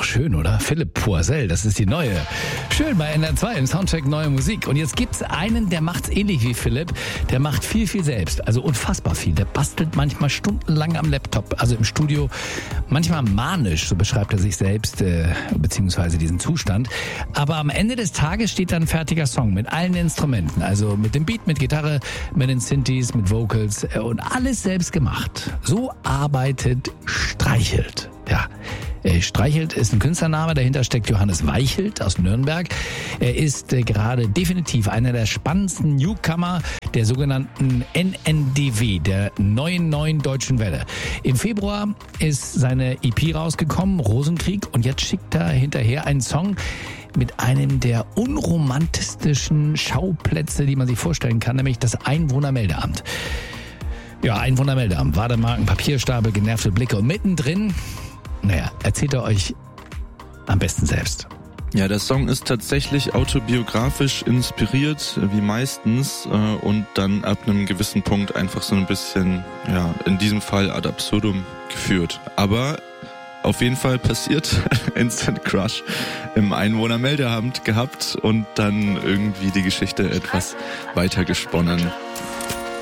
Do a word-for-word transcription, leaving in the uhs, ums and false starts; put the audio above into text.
doch schön, oder? Philipp Poisel, das ist die neue. Schön bei N R zwei im Soundcheck neue Musik. Und jetzt gibt's einen, der macht's ähnlich wie Philipp. Der macht viel, viel selbst. Also unfassbar viel. Der bastelt manchmal stundenlang am Laptop, also im Studio. Manchmal manisch, so beschreibt er sich selbst, äh, beziehungsweise diesen Zustand. Aber am Ende des Tages steht dann ein fertiger Song mit allen Instrumenten. Also mit dem Beat, mit Gitarre, mit den Synthes, mit Vocals äh, und alles selbst gemacht. So arbeitet Streichelt. Ja. Streichelt ist ein Künstlername, dahinter steckt Johannes Weichelt aus Nürnberg. Er ist äh, gerade definitiv einer der spannendsten Newcomer der sogenannten N N D W, der neuen neuen deutschen Welle. Im Februar ist seine E P rausgekommen, Rosenkrieg, und jetzt schickt er hinterher einen Song mit einem der unromantischsten Schauplätze, die man sich vorstellen kann, nämlich das Einwohnermeldeamt. Ja, Einwohnermeldeamt, Wademarken, Papierstapel, genervte Blicke und mittendrin, naja, erzählt er euch am besten selbst. Ja, der Song ist tatsächlich autobiografisch inspiriert, wie meistens, und dann ab einem gewissen Punkt einfach so ein bisschen, ja, in diesem Fall ad absurdum geführt. Aber auf jeden Fall passiert, Instant Crush im Einwohnermeldeamt gehabt und dann irgendwie die Geschichte etwas weiter gesponnen.